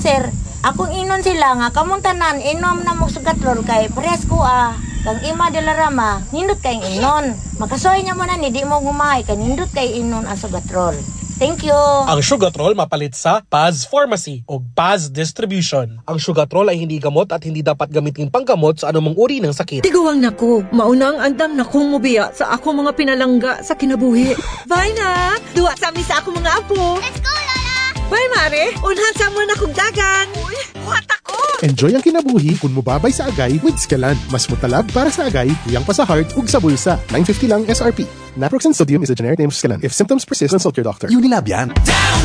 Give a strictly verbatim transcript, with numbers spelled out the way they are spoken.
Sir, akong inon sila nga kamong tanan inom na mo sugatrol kay pares ko ah. Kang ima de la rama, nindot kay inon. Makasoy niya mo na ni di mo gumay kay nindot kay inon ang sugatrol. Thank you. Ang Sugatrol mapalit sa Paz Pharmacy o Paz Distribution. Ang Sugatrol ay hindi gamot at hindi dapat gamitin panggamot sa anumang uri ng sakit. Tiguang nako, maunang andam na kong mubiya sa ako mga pinalangga sa kinabuhi. Bye na! Duwa sa amin sa ako mga apo. Let's go, Lola! Bye, Mare! Unhan sa mo na kong dagan. Uy, buhat ako! Enjoy ang kinabuhi kung mubabay sa agay with Scalan. Mas mutalab para sa agay, tuyang pa sa heart ug sa bulsa. nine fifty lang S R P. Naproxen sodium is a generic name of Scalan. If symptoms persist, consult your doctor. Unilab yan.